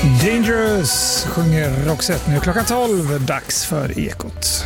Dangerous sjunger Roxette. Nu klockan 12, dags för Ekot.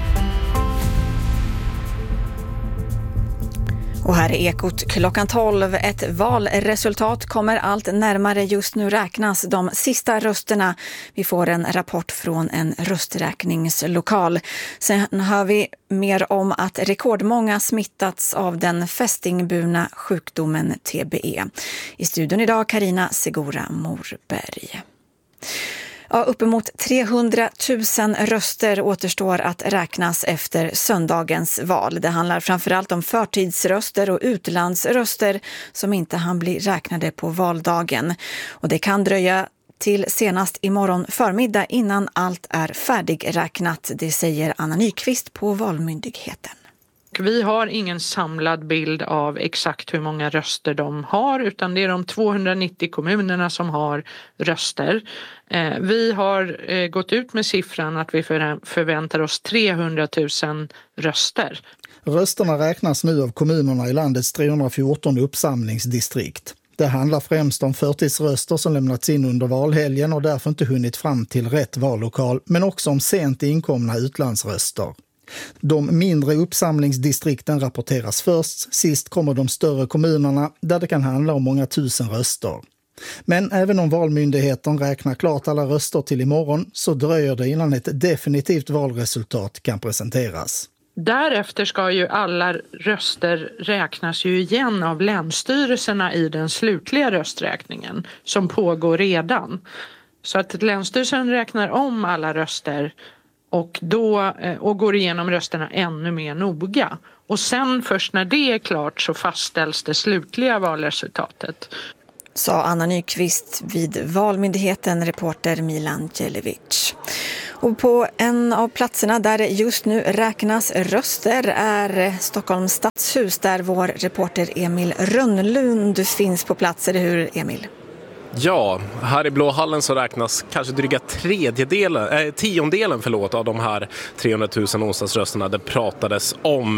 Och här är Ekot klockan 12. Ett valresultat kommer allt närmare. Just nu räknas de sista rösterna. Vi får en rapport från en rösträkningslokal. Sen hör vi mer om att rekordmånga smittats av den fästingburna sjukdomen TBE. I studion idag Carina Segura Morberg. Ja, uppemot 300 000 röster återstår att räknas efter söndagens val. Det handlar framförallt om förtidsröster och utlandsröster som inte hann bli räknade på valdagen. Och det kan dröja till senast imorgon förmiddag innan allt är färdigräknat, det säger Anna Nyqvist på Valmyndigheten. Vi har ingen samlad bild av exakt hur många röster de har, utan det är de 290 kommunerna som har röster. Vi har gått ut med siffran att vi förväntar oss 300 000 röster. Rösterna räknas nu av kommunerna i landets 314 uppsamlingsdistrikt. Det handlar främst om förtidsröster som lämnats in under valhelgen och därför inte hunnit fram till rätt vallokal, men också om sent inkomna utlandsröster. De mindre uppsamlingsdistrikten rapporteras först, sist kommer de större kommunerna där det kan handla om många tusen röster. Men även om Valmyndigheten räknar klart alla röster till imorgon så dröjer det innan ett definitivt valresultat kan presenteras. Därefter ska ju alla röster räknas ju igen av länsstyrelserna i den slutliga rösträkningen som pågår redan. Så att länsstyrelsen räknar om alla röster och går igenom rösterna ännu mer noga. Och sen först när det är klart så fastställs det slutliga valresultatet. Sa Anna Nyqvist vid Valmyndigheten, reporter Milan Djelevic. Och på en av platserna där det just nu räknas röster är Stockholms stadshus där vår reporter Emil Rönnlund finns på plats. Eller hur, Emil? Ja, här i Blåhallen så räknas kanske dryga tiondelen av de här 300 000 onsdagsrösterna det pratades om.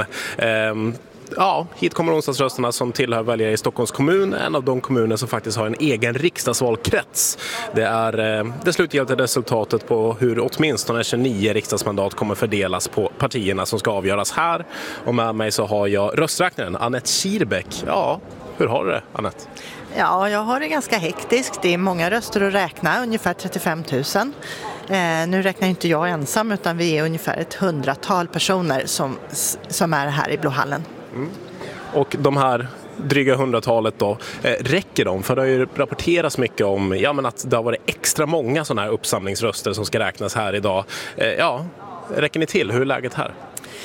Hit kommer onsdagsrösterna som tillhör väljare i Stockholms kommun, en av de kommuner som faktiskt har en egen riksdagsvalkrets. Det är det slutgiltiga resultatet på hur åtminstone 29 riksdagsmandat kommer fördelas på partierna som ska avgöras här. Och med mig så har jag rösträknaren Anette Schierbeck. Ja, hur har du det, Anette? Ja, jag har det ganska hektiskt. Det är många röster att räkna, ungefär 35 000. Nu räknar inte jag ensam utan vi är ungefär ett 100-tal personer som är här i Blåhallen. Mm. Och de här dryga 100-talet då, räcker de? För det har ju rapporterats mycket om att det har varit extra många sådana här uppsamlingsröster som ska räknas här idag. Räcker ni till? Hur är läget här?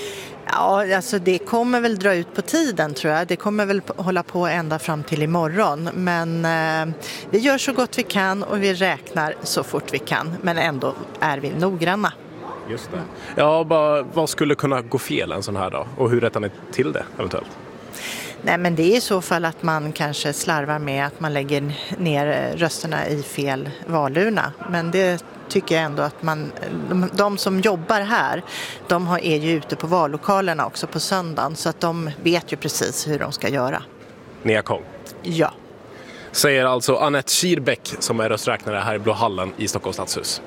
Ja, alltså det kommer väl dra ut på tiden tror jag. Det kommer väl hålla på ända fram till imorgon. Men vi gör så gott vi kan och vi räknar så fort vi kan. Men ändå är vi noggranna. Just det. Ja, vad skulle kunna gå fel en sån här dag? Och hur rättar ni till det eventuellt? Nej, men det är i så fall att man kanske slarvar med att man lägger ner rösterna i fel valurna. Men det tycker jag ändå att de som jobbar här, är ju ute på vallokalerna också på söndagen. Så att de vet ju precis hur de ska göra. Ni har koll? Ja. Säger alltså Anette Schierbeck som är rösträknare här i Blåhallen i Stockholms stadshus.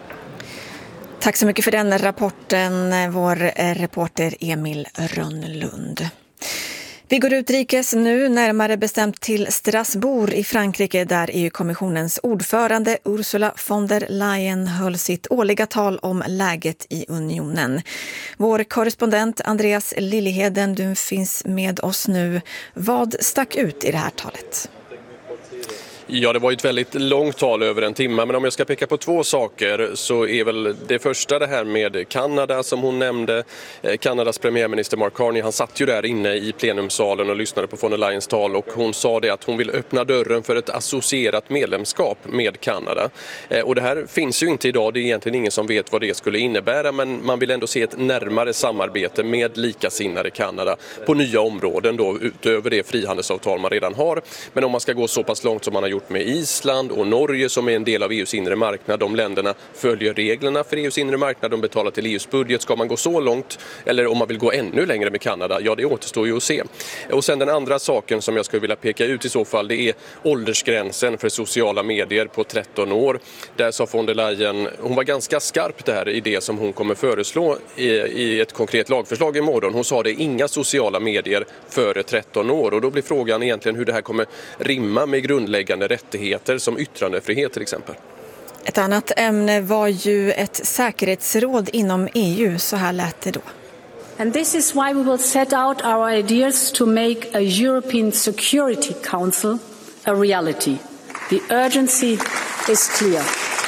Tack så mycket för den rapporten, vår reporter Emil Rönnlund. Vi går utrikes nu, närmare bestämt till Strasbourg i Frankrike där EU-kommissionens ordförande Ursula von der Leyen höll sitt årliga tal om läget i unionen. Vår korrespondent Andreas Liljeheden, du finns med oss nu. Vad stack ut i det här talet? Ja, det var ett väldigt långt tal över en timme, men om jag ska peka på två saker så är väl det första det här med Kanada som hon nämnde. Kanadas premiärminister Mark Carney, han satt ju där inne i plenumsalen och lyssnade på von der Leyens tal och hon sa det att hon vill öppna dörren för ett associerat medlemskap med Kanada. Och det här finns ju inte idag, det är egentligen ingen som vet vad det skulle innebära, men man vill ändå se ett närmare samarbete med likasinnade Kanada på nya områden då, utöver det frihandelsavtal man redan har. Men om man ska gå så pass långt som man har gjort gjort med Island och Norge som är en del av EUs inre marknad. De länderna följer reglerna för EUs inre marknad, de betalar till EUs budget. Ska man gå så långt eller om man vill gå ännu längre med Kanada? Ja, det återstår ju att se. Och sen den andra saken som jag skulle vilja peka ut i så fall, det är åldersgränsen för sociala medier på 13 år. Där sa von der Leyen, hon var ganska skarp där i det som hon kommer föreslå i ett konkret lagförslag imorgon. Hon sa det, inga sociala medier före 13 år. Och då blir frågan egentligen hur det här kommer rimma med grundläggande rättigheter som yttrandefrihet till exempel. Ett annat ämne var ju ett säkerhetsråd inom EU, så här lät det då. And this is why we will set out our ideas to make a European Security Council a reality. The urgency is clear.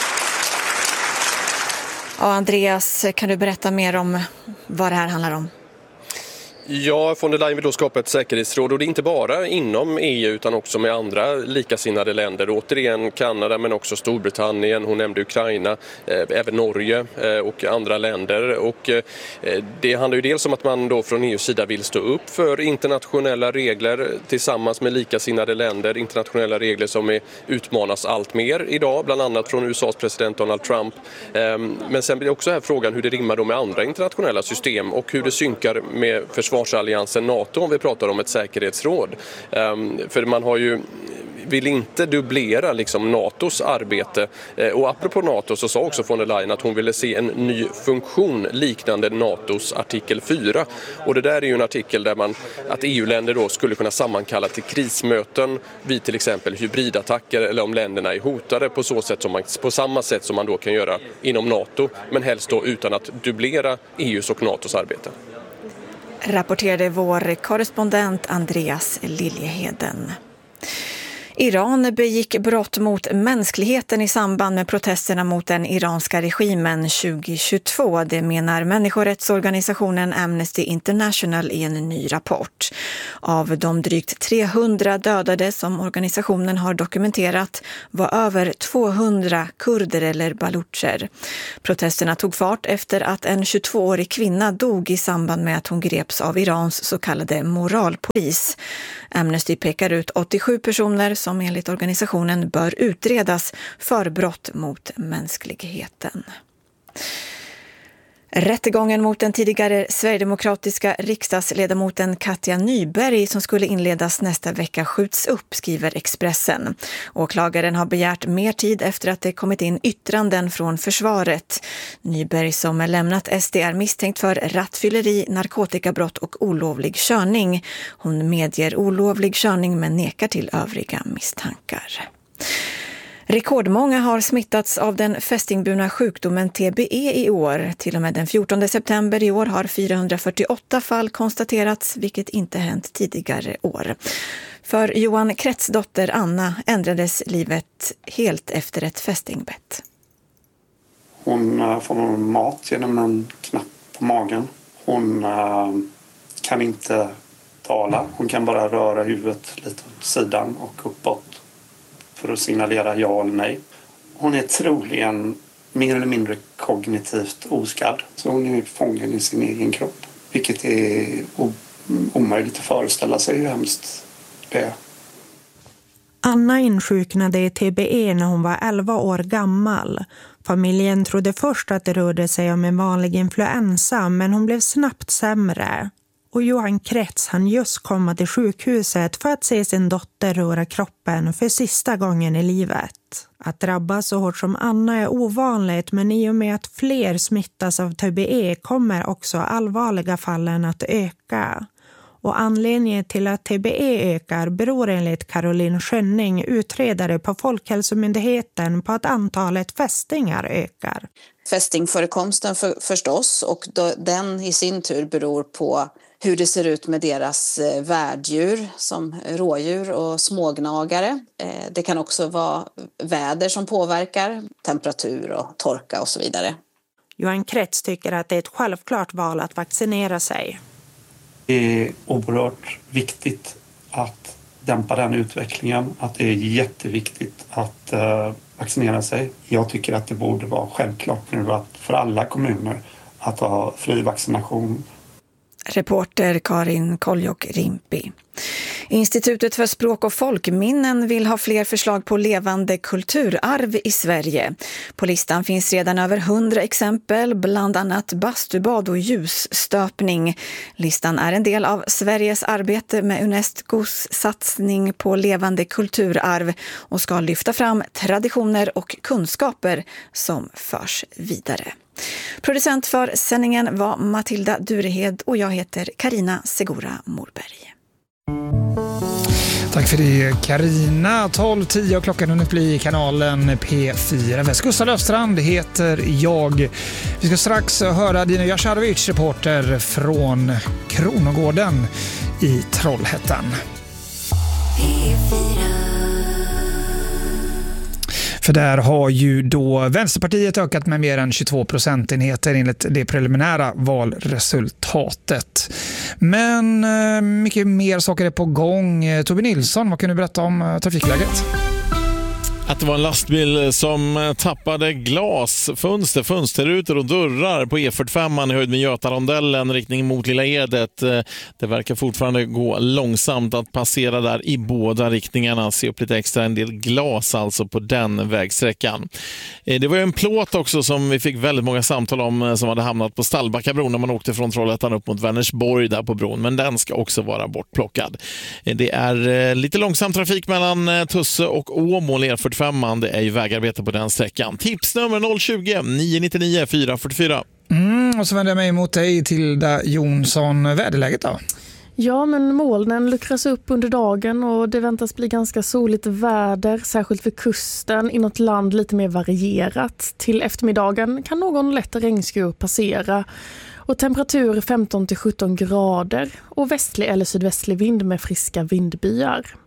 Ja, Andreas, kan du berätta mer om vad det här handlar om? Ja, von der Leyen vill då skapa ett säkerhetsråd och det är inte bara inom EU utan också med andra likasinnade länder. Återigen Kanada men också Storbritannien, hon nämnde Ukraina, även Norge och andra länder. Och det handlar ju dels om att man då från EUs sida vill stå upp för internationella regler tillsammans med likasinnade länder. Internationella regler som utmanas allt mer idag, bland annat från USAs president Donald Trump. Men sen blir det också här frågan hur det rimmar då med andra internationella system och hur det synkar med försvarsalliansen NATO om vi pratar om ett säkerhetsråd. För man har ju vill inte dubblera liksom NATOs arbete. Och apropå NATO så sa också von der Leyen att hon ville se en ny funktion liknande NATOs artikel 4. Och det där är ju en artikel där att EU-länder då skulle kunna sammankalla till krismöten vid till exempel hybridattacker eller om länderna är hotade på samma sätt som man då kan göra inom NATO, men helst då utan att dubblera EUs och NATOs arbete. Rapporterade vår korrespondent Andreas Liljeheden. Iran begick brott mot mänskligheten i samband med protesterna mot den iranska regimen 2022. Det menar människorättsorganisationen Amnesty International i en ny rapport. Av de drygt 300 dödade som organisationen har dokumenterat var över 200 kurder eller balucher. Protesterna tog fart efter att en 22-årig kvinna dog i samband med att hon greps av Irans så kallade moralpolis. Amnesty pekar ut 87 personer som enligt organisationen bör utredas för brott mot mänskligheten. Rättegången mot den tidigare sverigedemokratiska riksdagsledamoten Katja Nyberg som skulle inledas nästa vecka skjuts upp, skriver Expressen. Åklagaren har begärt mer tid efter att det kommit in yttranden från försvaret. Nyberg som är lämnat SD är misstänkt för rattfylleri, narkotikabrott och olovlig körning. Hon medger olovlig körning men nekar till övriga misstankar. Rekordmånga har smittats av den fästingburna sjukdomen TBE i år. Till och med den 14 september i år har 448 fall konstaterats, vilket inte hänt tidigare år. För Johan Kretts dotter Anna ändrades livet helt efter ett fästingbett. Hon får mat genom en knapp på magen. Hon kan inte tala. Hon kan bara röra huvudet lite åt sidan och uppåt för att signalera ja eller nej. Hon är troligen mer eller mindre kognitivt oskadd. Så hon är fången i sin egen kropp. Vilket är omöjligt att föreställa sig hur hemskt det är. Anna insjuknade i TBE när hon var 11 år gammal. Familjen trodde först att det rörde sig om en vanlig influensa, men hon blev snabbt sämre. Och Johan Kretts hann just komma till sjukhuset för att se sin dotter röra kroppen för sista gången i livet. Att drabbas så hårt som Anna är ovanligt, men i och med att fler smittas av TBE kommer också allvarliga fallen att öka. Och anledningen till att TBE ökar beror enligt Caroline Schönning, utredare på Folkhälsomyndigheten, på att antalet fästingar ökar. Fästingförekomsten förstås, och den i sin tur beror på hur det ser ut med deras värddjur som rådjur och smågnagare. Det kan också vara väder som påverkar, temperatur och torka och så vidare. Johan Kretts tycker att det är ett självklart val att vaccinera sig. Det är oerhört viktigt att dämpa den utvecklingen. Att det är jätteviktigt att vaccinera sig. Jag tycker att det borde vara självklart nu att för alla kommuner att ha fri vaccination. Reporter Karin Koljok-Rimpi. Institutet för språk och folkminnen vill ha fler förslag på levande kulturarv i Sverige. På listan finns redan över 100 exempel, bland annat bastubad och ljusstöpning. Listan är en del av Sveriges arbete med Unescos satsning på levande kulturarv och ska lyfta fram traditioner och kunskaper som förs vidare. Producent för sändningen var Matilda Durehed och jag heter Karina Segura Morberg. Tack för det, Karina. 12:10 och klockan hunnit bli kanalen P4. Gustav Löfstrand heter jag. Vi ska strax höra Dino Jasharovic, reporter från Kronogården i Trollhättan. För där har ju då Vänsterpartiet ökat med mer än 22 procentenheter enligt det preliminära valresultatet. Men mycket mer saker är på gång. Tobbe Nilsson, vad kan du berätta om trafikläget? Att det var en lastbil som tappade glas, fönsterrutor och dörrar på E45 i höjd med Götarondellen riktning mot Lilla Edet. Det verkar fortfarande gå långsamt att passera där i båda riktningarna. Se upp lite extra, en del glas alltså på den vägsträckan. Det var ju en plåt också som vi fick väldigt många samtal om som hade hamnat på Stallbackabron när man åkte från Trollhättan upp mot Vänersborg där på bron. Men den ska också vara bortplockad. Det är lite långsam trafik mellan Tusse och Åmål E45. Det är ju vägarbete på den sträckan. Tipsnummer 020-999 444. Och så vänder jag mig mot dig, Tilda Jonsson. Väderläget då? Ja, men molnen luckras upp under dagen och det väntas bli ganska soligt väder, särskilt för kusten. I något land lite mer varierat. Till eftermiddagen kan någon lätt regnskur passera. Och temperatur 15-17 grader och västlig eller sydvästlig vind med friska vindbyar.